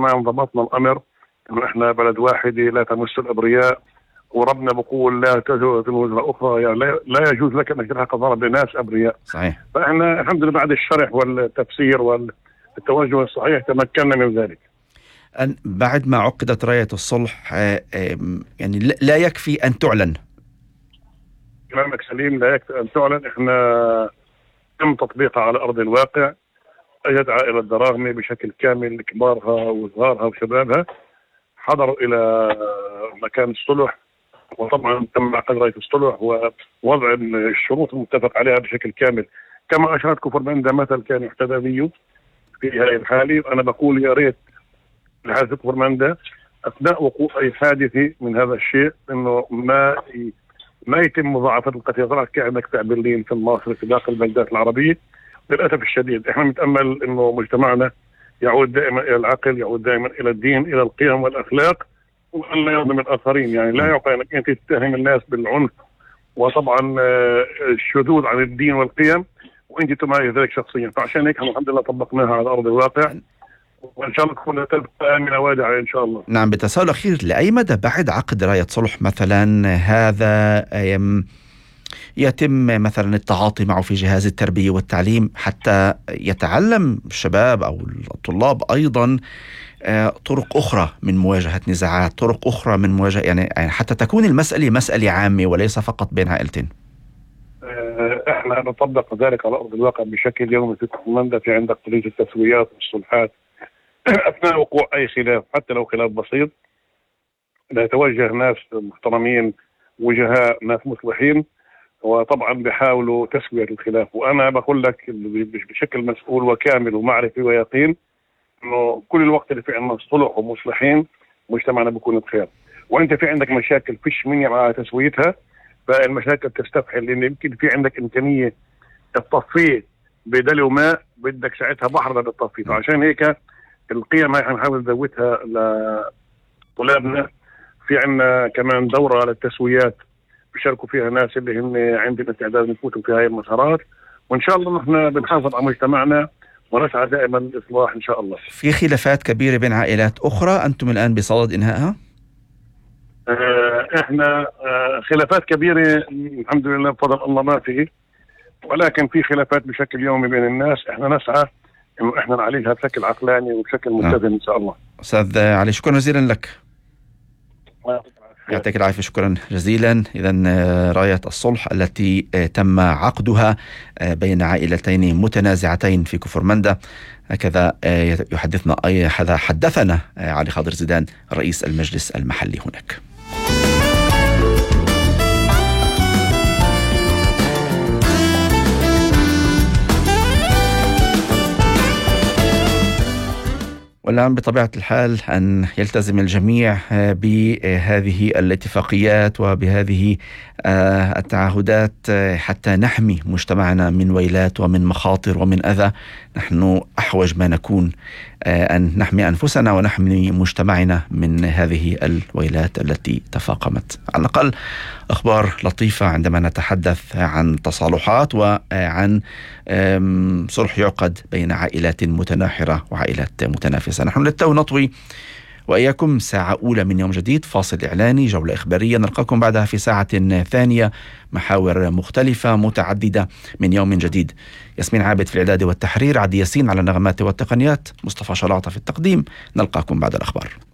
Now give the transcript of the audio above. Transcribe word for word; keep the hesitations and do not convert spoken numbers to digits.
كمان ضبطنا الأمر إنه إحنا بلد واحدة لا تمس الأبرياء، وربنا بقول لا تزور وزر أخرى، يعني لا, لا يجوز لك أنك تلحق ضرب لناس أبرياء. صحيح. فإحنا الحمد لله بعد الشرح والتفسير والتوجه الصحيح تمكنا من ذلك. أن بعد ما عقدت راية الصلح يعني لا يكفي أن تعلن. كلامك سليم، لا يكفي أن تعلن. إحنا تم تطبيقها على أرض الواقع. أجت عائلة دراغمي بشكل كامل، كبارها وصغارها وشبابها حضروا إلى مكان الصلح، وطبعا تم عقد راية الصلح ووضع الشروط المتفق عليها بشكل كامل، كما أشارت كفرمندا مثل كان يحتذى به في هذه الحالة. أنا بقول يا ريت لحادث كفرمندا أثناء وقوع أي حادثة من هذا الشيء إنه ما ما يتم مضاعفة القتل. طبعا كأنك في برلين في مصر في باقي البلدات العربية. للأسف الشديد احنا نتأمل إنه مجتمعنا يعود دائما إلى العقل، يعود دائما إلى الدين، إلى القيم والأخلاق، وأن لا يظلم الآخرين. يعني لا يعقل أنك أنت تتهم الناس بالعنف وطبعا الشذوذ عن الدين والقيم وأنت تمارس ذلك شخصيا. فعشان هيك الحمد لله طبقناها على أرض الواقع، وإن شاء الله تكون تبقى آمنة وادعة إن شاء الله. نعم. بتساؤل أخير، لأي مدى بعد عقد راية صلح مثلا هذا يتم مثلا التعاطي معه في جهاز التربية والتعليم حتى يتعلم الشباب أو الطلاب أيضا طرق أخرى من مواجهة نزاعات، طرق أخرى من مواجهة يعني حتى تكون المسألة مسألة عامة وليس فقط بين عائلتين؟ احنا نطبق ذلك على أرض الواقع بشكل يومي في كفرمندا. في عندك قضية التسويات والصلحات أثناء وقوع أي خلاف حتى لو خلاف بسيط، لا يتوجه ناس محترمين وجهاء ناس مصلحين وطبعا بيحاولوا تسوية الخلاف. وأنا بقول لك بشكل مسؤول وكامل ومعرفي ويقين إنه كل الوقت اللي في عندنا صلح ومصلحين مجتمعنا بيكون بخير. وأنت في عندك مشاكل فيش من مع تسويتها، فالمشاكل تستفحل، لأن يمكن في عندك إمكانية تطفيه بدلو ماء بدك ساعتها بحر للتطفيه. فعشان هيك القيم هاي حنحاول نزودها لطلابنا. في عندنا كمان دورة للتسويات بيشاركوا فيها ناس اللي هم عندنا استعداد نفوتوا في هاي المسارات، وإن شاء الله نحن بنحافظ على مجتمعنا ونسعى دائما للإصلاح إن شاء الله. في خلافات كبيرة بين عائلات أخرى أنتم الآن بصدد إنهائها؟ آه إحنا آه خلافات كبيرة الحمد لله بفضل الله ما فيه، ولكن في خلافات بشكل يومي بين الناس. إحنا نسعى إنه إحنا نعالجها بشكل عقلاني وبشكل متزن إن شاء الله. أستاذ علي شكرا جزيلا لك. يعطيك العافية، شكرا جزيلا. إذن راية الصلح التي تم عقدها بين عائلتين متنازعتين في كفرمندا، هكذا يحدثنا أي هذا حدثنا علي خاضر زيدان رئيس المجلس المحلي هناك. والآن بطبيعة الحال أن يلتزم الجميع بهذه الاتفاقيات وبهذه التعهدات حتى نحمي مجتمعنا من ويلات ومن مخاطر ومن أذى. نحن أحوج ما نكون أن نحمي أنفسنا ونحمي مجتمعنا من هذه الويلات التي تفاقمت. على الأقل أخبار لطيفة عندما نتحدث عن تصالحات وعن صلح يعقد بين عائلات متناحرة وعائلات متنافسة. نحن للتو نطوي وإياكم ساعة أولى من يوم جديد، فاصل إعلاني، جولة إخبارية، نلقاكم بعدها في ساعة ثانية، محاور مختلفة متعددة من يوم جديد. ياسمين عابد في الإعداد والتحرير، عدي ياسين على النغمات والتقنيات، مصطفى شلاطة في التقديم. نلقاكم بعد الأخبار.